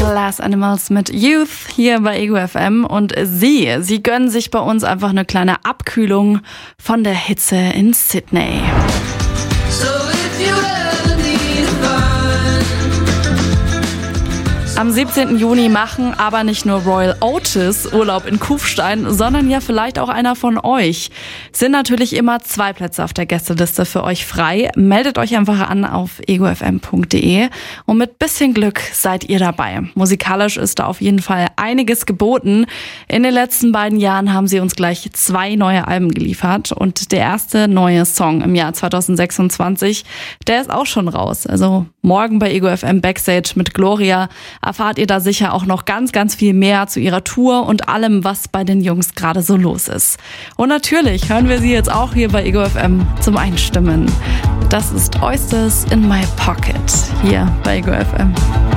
Glass Animals mit Youth hier bei Ego FM und sie gönnen sich bei uns einfach eine kleine Abkühlung von der Hitze in Sydney. Am 17. Juni machen aber nicht nur Royal Otis Urlaub in Kufstein, sondern ja vielleicht auch einer von euch. Sind natürlich immer 2 Plätze auf der Gästeliste für euch frei. Meldet euch einfach an auf egofm.de und mit bisschen Glück seid ihr dabei. Musikalisch ist da auf jeden Fall einiges geboten. In den letzten beiden Jahren haben sie uns gleich 2 neue Alben geliefert und der erste neue Song im Jahr 2026, der ist auch schon raus. Also morgen bei Ego FM Backstage mit Gloria erfahrt ihr da sicher auch noch ganz, ganz viel mehr zu ihrer Tour und allem, was bei den Jungs gerade so los ist. Und natürlich hören wir sie jetzt auch hier bei Ego FM zum Einstimmen. Das ist Oysters in My Pocket hier bei Ego FM.